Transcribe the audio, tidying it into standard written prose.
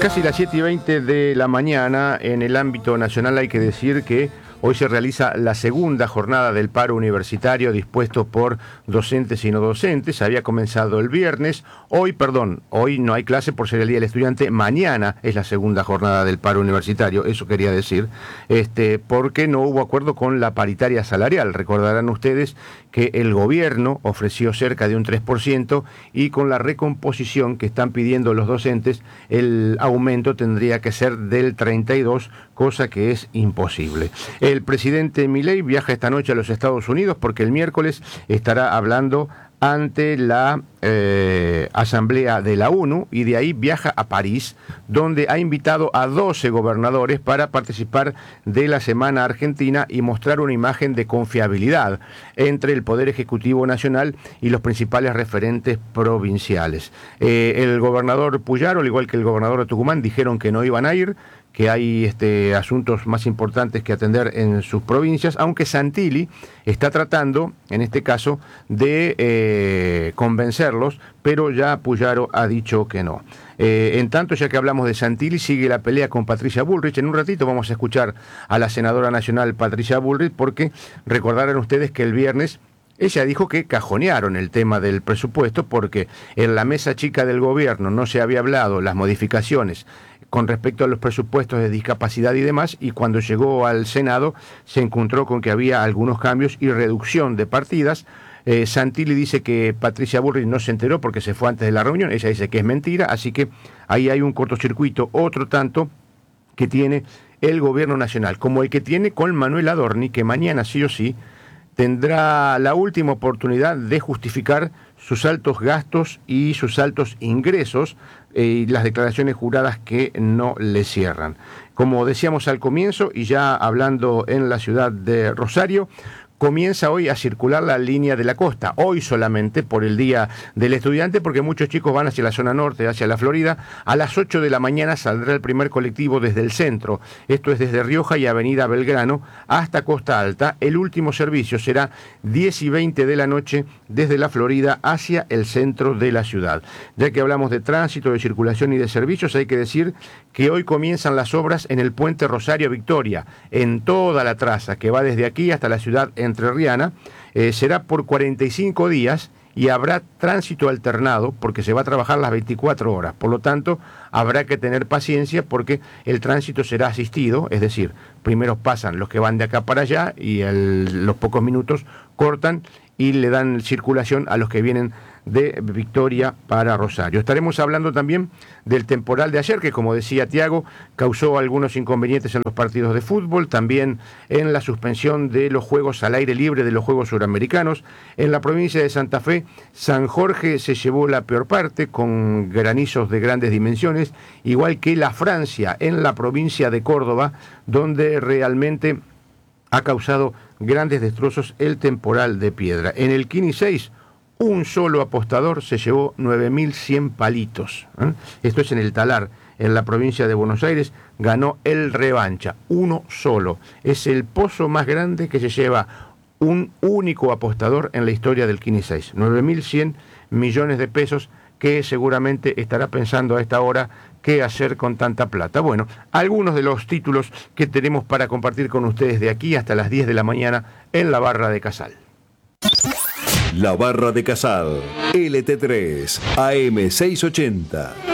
Casi las 7:20 de la mañana. En el ámbito nacional hay que decir que hoy se realiza la segunda jornada del paro universitario dispuesto por docentes y no docentes. Había comenzado el viernes. Hoy no hay clase por ser el Día del Estudiante. Mañana es la segunda jornada del paro universitario, eso quería decir, porque no hubo acuerdo con la paritaria salarial. Recordarán ustedes que el gobierno ofreció cerca de un 3% y con la recomposición que están pidiendo los docentes, el aumento tendría que ser del 32%, cosa que es imposible. El presidente Milei viaja esta noche a los Estados Unidos porque el miércoles estará hablando ante la Asamblea de la ONU y de ahí viaja a París, donde ha invitado a 12 gobernadores para participar de la Semana Argentina y mostrar una imagen de confiabilidad entre el Poder Ejecutivo Nacional y los principales referentes provinciales. El gobernador Puyaro, al igual que el gobernador de Tucumán, dijeron que no iban a ir, que hay asuntos más importantes que atender en sus provincias, aunque Santilli está tratando, en este caso, de convencerlos, pero ya Puyaro ha dicho que no. En tanto, ya que hablamos de Santilli, sigue la pelea con Patricia Bullrich. En un ratito vamos a escuchar a la senadora nacional Patricia Bullrich, porque recordarán ustedes que el viernes ella dijo que cajonearon el tema del presupuesto porque en la mesa chica del gobierno no se había hablado las modificaciones con respecto a los presupuestos de discapacidad y demás, y cuando llegó al Senado se encontró con que había algunos cambios y reducción de partidas. Santilli dice que Patricia Bullrich no se enteró porque se fue antes de la reunión, ella dice que es mentira, así que ahí hay un cortocircuito, otro tanto que tiene el gobierno nacional, como el que tiene con Manuel Adorni, que mañana sí o sí tendrá la última oportunidad de justificar sus altos gastos y sus altos ingresos y las declaraciones juradas que no le cierran. Como decíamos al comienzo, y ya hablando en la ciudad de Rosario, comienza hoy a circular la línea de la costa, hoy solamente por el Día del Estudiante, porque muchos chicos van hacia la zona norte, hacia la Florida. A las 8 de la mañana saldrá el primer colectivo desde el centro, esto es desde Rioja y Avenida Belgrano hasta Costa Alta. El último servicio será 10:20 de la noche desde la Florida hacia el centro de la ciudad. Ya que hablamos de tránsito, de circulación y de servicios, hay que decir que hoy comienzan las obras en el puente Rosario Victoria, en toda la traza que va desde aquí hasta la ciudad entrerriana. Será por 45 días y habrá tránsito alternado porque se va a trabajar las 24 horas. Por lo tanto, habrá que tener paciencia porque el tránsito será asistido, es decir, primero pasan los que van de acá para allá y los pocos minutos cortan y le dan circulación a los que vienen de Victoria para Rosario. Estaremos hablando también del temporal de ayer, que como decía Tiago, causó algunos inconvenientes en los partidos de fútbol, también en la suspensión de los juegos al aire libre de los Juegos Suramericanos. En la provincia de Santa Fe, San Jorge se llevó la peor parte, con granizos de grandes dimensiones, igual que la Francia, en la provincia de Córdoba, donde realmente ha causado grandes destrozos el temporal de piedra. En el Kini 6, un solo apostador se llevó 9.100 palitos. Esto es en el Talar, en la provincia de Buenos Aires. Ganó el Revancha, uno solo. Es el pozo más grande que se lleva un único apostador en la historia del Kini 6. 9.100 millones de pesos, que seguramente estará pensando a esta hora qué hacer con tanta plata. Bueno, algunos de los títulos que tenemos para compartir con ustedes de aquí hasta las 10 de la mañana en la Barra de Casal. La Barra de Casal, LT3, AM 680.